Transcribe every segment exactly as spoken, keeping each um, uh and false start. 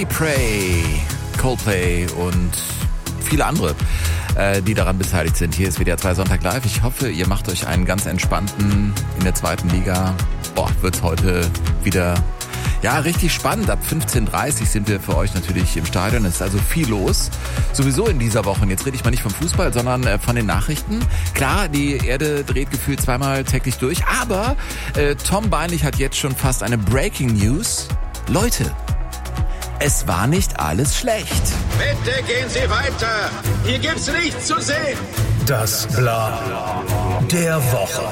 Pretty Pray, Coldplay und viele andere, äh, die daran beteiligt sind. Hier ist W D R zwei Sonntag live. Ich hoffe, ihr macht euch einen ganz entspannten in der zweiten Liga. Boah, wird's heute wieder ja richtig spannend. Ab fünfzehn Uhr dreißig sind wir für euch natürlich im Stadion. Es ist also viel los. Sowieso in dieser Woche. Und jetzt rede ich mal nicht vom Fußball, sondern äh, von den Nachrichten. Klar, die Erde dreht gefühlt zweimal täglich durch. Aber äh, Tom Beinlich hat jetzt schon fast eine Breaking News. Leute, es war nicht alles schlecht. Bitte gehen Sie weiter. Hier gibt's nichts zu sehen. Das Bla der Woche.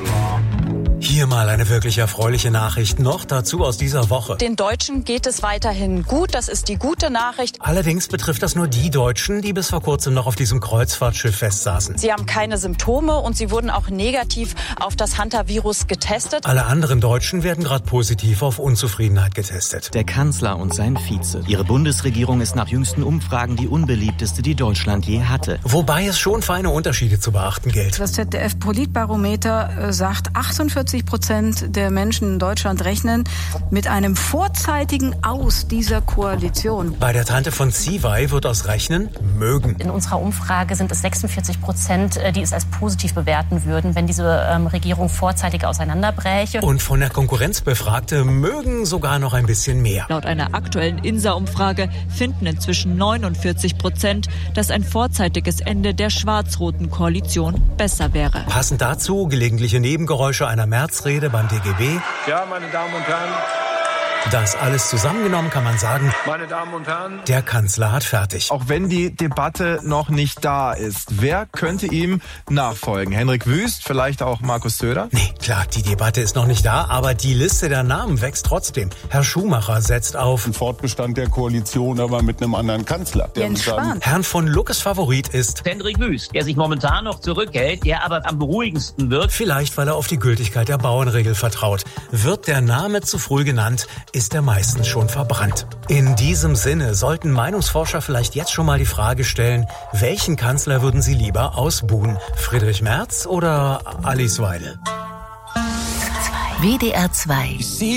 Hier mal eine wirklich erfreuliche Nachricht noch dazu aus dieser Woche. Den Deutschen geht es weiterhin gut, das ist die gute Nachricht. Allerdings betrifft das nur die Deutschen, die bis vor kurzem noch auf diesem Kreuzfahrtschiff festsaßen. Sie haben keine Symptome und sie wurden auch negativ auf das Hunter-Virus getestet. Alle anderen Deutschen werden gerade positiv auf Unzufriedenheit getestet. Der Kanzler und sein Vize. Ihre Bundesregierung ist nach jüngsten Umfragen die unbeliebteste, die Deutschland je hatte. Wobei es schon feine Unterschiede zu beachten gilt. Das Z D F-Politbarometer sagt, achtundvierzig Prozent der Menschen in Deutschland rechnen mit einem vorzeitigen Aus dieser Koalition. Bei der Tante von Ziwei wird aus Rechnen mögen. In unserer Umfrage sind es sechsundvierzig Prozent, die es als positiv bewerten würden, wenn diese ähm, Regierung vorzeitig auseinanderbräche. Und von der Konkurrenz Befragte mögen sogar noch ein bisschen mehr. Laut einer aktuellen INSA-Umfrage finden inzwischen neunundvierzig Prozent, dass ein vorzeitiges Ende der schwarz-roten Koalition besser wäre. Passend dazu gelegentliche Nebengeräusche einer Märzrede beim D G B. Ja, meine Damen und Herren. Das alles zusammengenommen kann man sagen, Meine Damen und Herren. der Kanzler hat fertig. Auch wenn die Debatte noch nicht da ist, wer könnte ihm nachfolgen? Henrik Wüst, vielleicht auch Markus Söder? Nee, klar, die Debatte ist noch nicht da, aber die Liste der Namen wächst trotzdem. Herr Schumacher setzt auf Ein Fortbestand der Koalition, aber mit einem anderen Kanzler. Jens Spahn. Herrn von Lucke's Favorit ist Henrik Wüst, der sich momentan noch zurückhält, der aber am beruhigendsten wirkt. vielleicht, weil er auf die Gültigkeit der Bauernregel vertraut. Wird der Name zu früh genannt, ist er meistens schon verbrannt. In diesem Sinne sollten Meinungsforscher vielleicht jetzt schon mal die Frage stellen, welchen Kanzler würden sie lieber ausbuhen? Friedrich Merz oder Alice Weidel? W D R zwei